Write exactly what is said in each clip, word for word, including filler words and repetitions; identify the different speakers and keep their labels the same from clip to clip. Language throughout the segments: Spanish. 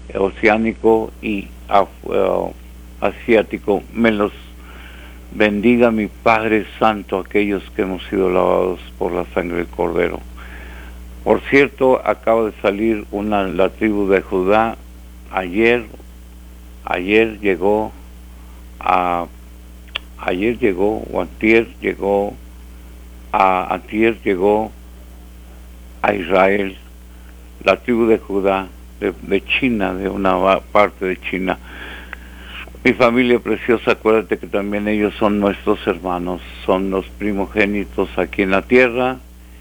Speaker 1: oceánico y af, uh, asiático. Me los bendiga mi Padre Santo, aquellos que hemos sido lavados por la sangre del Cordero. Por cierto, acaba de salir una la tribu de Judá. Ayer, ayer llegó a, ayer llegó, o antier llegó, a antier llegó a Israel, la tribu de Judá, de, de China, de una parte de China. Mi familia preciosa, acuérdate que también ellos son nuestros hermanos, son los primogénitos aquí en la tierra,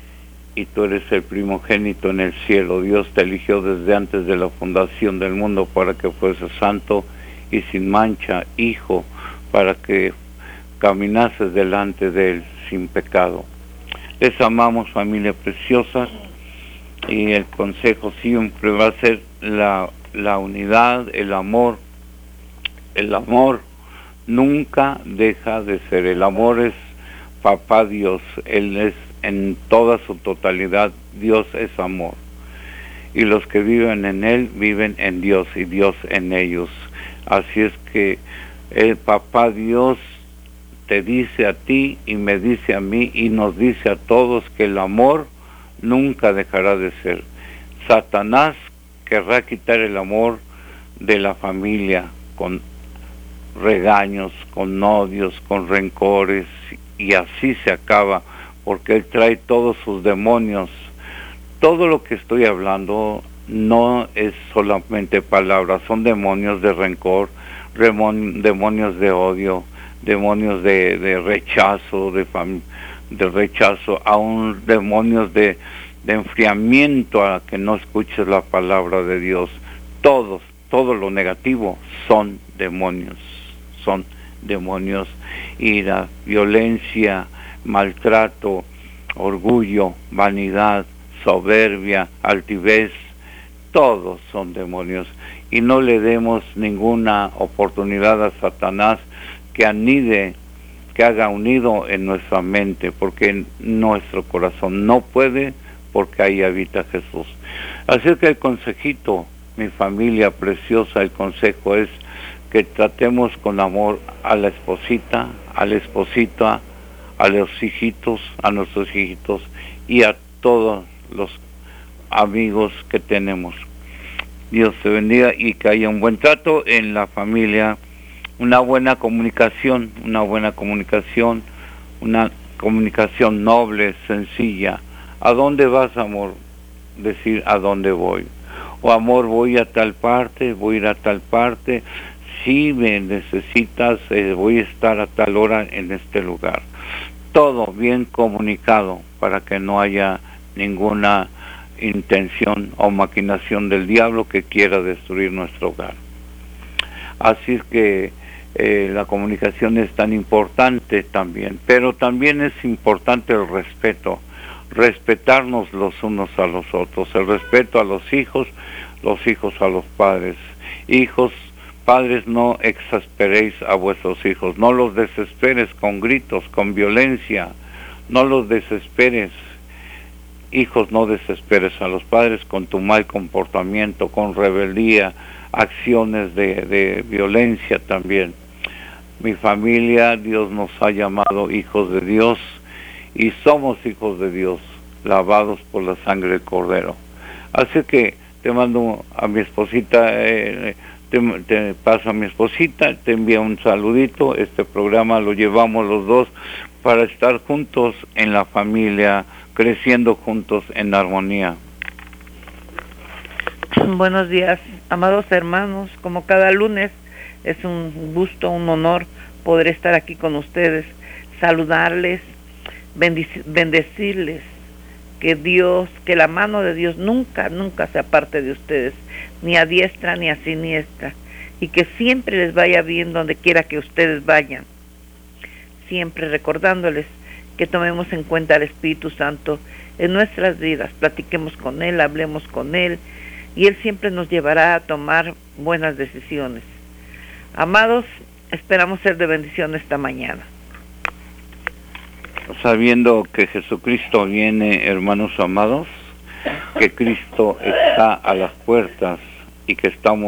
Speaker 1: y tú eres el primogénito en el cielo. Dios te eligió desde antes de la fundación del mundo para que fueses santo y sin mancha, hijo, para que caminases delante de Él sin pecado. Les amamos, familia preciosa, y el consejo siempre va a ser la, la unidad, el amor. El amor nunca deja de ser. El amor es Papá Dios. Él es en toda su totalidad. Dios es amor. Y los que viven en Él viven en Dios y Dios en ellos. Así es que el Papá Dios te dice a ti y me dice a mí y nos dice a todos que el amor nunca dejará de ser. Satanás querrá quitar el amor de la familia con regaños, con odios, con rencores, y así se acaba, porque él trae todos sus demonios. Todo lo que estoy hablando no es solamente palabras, son demonios de rencor, demonios de odio, demonios de, de rechazo, de, fam de rechazo, aún demonios de, de enfriamiento a que no escuches la palabra de Dios. Todos, todo lo negativo son demonios, son demonios, ira, violencia, maltrato, orgullo, vanidad, soberbia, altivez, todos son demonios. Y no le demos ninguna oportunidad a Satanás que anide, que haga un nido en nuestra mente, porque en nuestro corazón no puede, porque ahí habita Jesús. Así que el consejito, mi familia preciosa, el consejo es que tratemos con amor a la esposita, a la esposita, a los hijitos, a nuestros hijitos y a todos los amigos que tenemos. Dios te bendiga y que haya un buen trato en la familia, una buena comunicación, una buena comunicación, una comunicación noble, sencilla. ¿A dónde vas, amor? Decir a dónde voy. O amor, voy a tal parte, voy a ir a tal parte. Si me necesitas, eh, voy a estar a tal hora en este lugar. Todo bien comunicado para que no haya ninguna intención o maquinación del diablo que quiera destruir nuestro hogar. Así es que eh, la comunicación es tan importante también, pero también es importante el respeto, respetarnos los unos a los otros, el respeto a los hijos, los hijos a los padres. Hijos, padres, no exasperéis a vuestros hijos, no los desesperes con gritos, con violencia, no los desesperes. Hijos, no desesperes a los padres con tu mal comportamiento, con rebeldía, acciones de, de violencia también. Mi familia, Dios nos ha llamado hijos de Dios y somos hijos de Dios, lavados por la sangre del Cordero. Así que te mando a mi esposita, eh, te, te paso a mi esposita, te envía un saludito. Este programa lo llevamos los dos para estar juntos en la familia, creciendo juntos en armonía.
Speaker 2: Buenos días, amados hermanos. Como cada lunes, es un gusto, un honor poder estar aquí con ustedes, saludarles, bendecirles, que Dios, que la mano de Dios nunca, nunca se aparte de ustedes, ni a diestra ni a siniestra, y que siempre les vaya bien donde quiera que ustedes vayan. Siempre recordándoles que tomemos en cuenta al Espíritu Santo en nuestras vidas, platiquemos con Él, hablemos con Él, y Él siempre nos llevará a tomar buenas decisiones. Amados, esperamos ser de bendición esta mañana.
Speaker 1: Sabiendo que Jesucristo viene, hermanos amados, que Cristo está a las puertas y que estamos